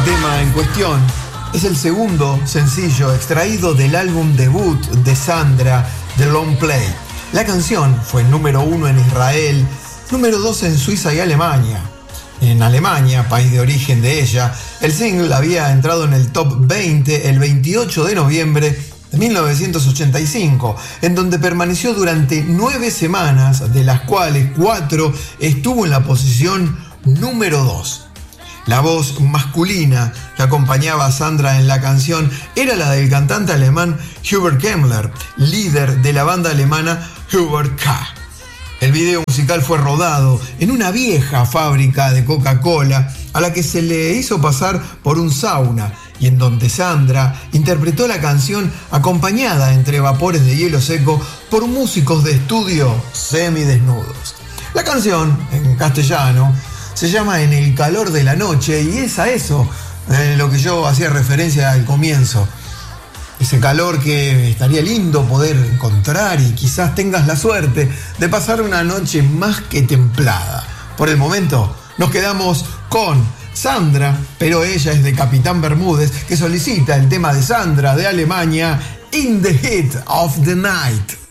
tema en cuestión es el segundo sencillo extraído del álbum debut de Sandra, The Long Play. La canción fue número 1 en Israel, número 2 en Suiza y Alemania. En Alemania, país de origen de ella, el single había entrado en el top 20 el 28 de noviembre de 1985, en donde permaneció durante 9 semanas, de las cuales 4 estuvo en la posición número 2. La voz masculina que acompañaba a Sandra en la canción era la del cantante alemán Hubert Kemmler, líder de la banda alemana Hubert K. El video musical fue rodado en una vieja fábrica de Coca-Cola a la que se le hizo pasar por un sauna y en donde Sandra interpretó la canción acompañada entre vapores de hielo seco por músicos de estudio semidesnudos. La canción, en castellano, se llama En el calor de la noche y es a eso lo que yo hacía referencia al comienzo. Ese calor que estaría lindo poder encontrar y quizás tengas la suerte de pasar una noche más que templada. Por el momento nos quedamos con Sandra, pero ella es de Capitán Bermúdez, que solicita el tema de Sandra de Alemania, In the Heat of the Night.